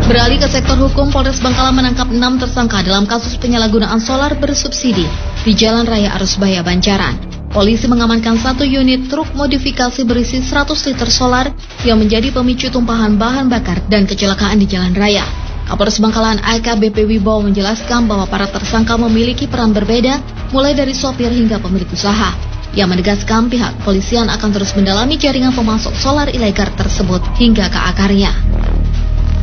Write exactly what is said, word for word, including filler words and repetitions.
Beralih ke sektor hukum, Polres Bangkalan menangkap enam tersangka dalam kasus penyalahgunaan solar bersubsidi di Jalan Raya Arusbaya Banjaran. Polisi mengamankan satu unit truk modifikasi berisi seratus liter solar yang menjadi pemicu tumpahan bahan bakar dan kecelakaan di jalan raya. Kapolres Bangkalan A K B P Wibowo menjelaskan bahwa para tersangka memiliki peran berbeda, mulai dari sopir hingga pemilik usaha. Ia menegaskan pihak kepolisian akan terus mendalami jaringan pemasok solar ilegal tersebut hingga ke akarnya.